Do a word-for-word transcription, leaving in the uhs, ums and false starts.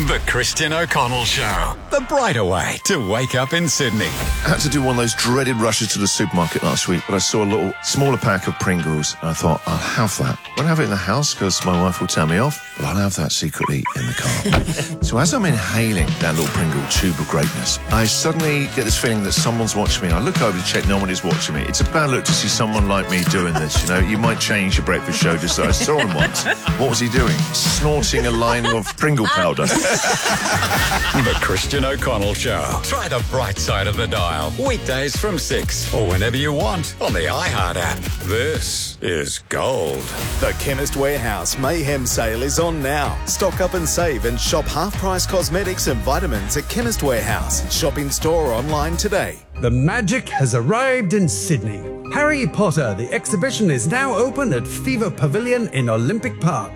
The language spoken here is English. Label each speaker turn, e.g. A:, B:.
A: The Christian O'Connell Show. The brighter way to wake up in Sydney.
B: I had to do one of those dreaded rushes to the supermarket last week, but I saw a little smaller pack of Pringles, and I thought, I'll have that. I won't have it in the house because my wife will tell me off, but I'll have that secretly in the car. So as I'm inhaling that little Pringle tube of greatness, I suddenly get this feeling that someone's watching me. I look over to check no one is watching me. It's a bad look to see someone like me doing this, you know. You might change your breakfast show just so I saw him once. What was he doing? Snorting a line of Pringle powder.
A: The Christian O'Connell Show. Try the bright side of the dial. Weekdays from six or whenever you want on the iHeart app. This is gold.
C: The Chemist Warehouse Mayhem Sale is on now. Stock up and save and shop half-price cosmetics and vitamins at Chemist Warehouse. Shop in store or online today.
D: The magic has arrived in Sydney. Harry Potter, the exhibition is now open at Fever Pavilion in Olympic Park.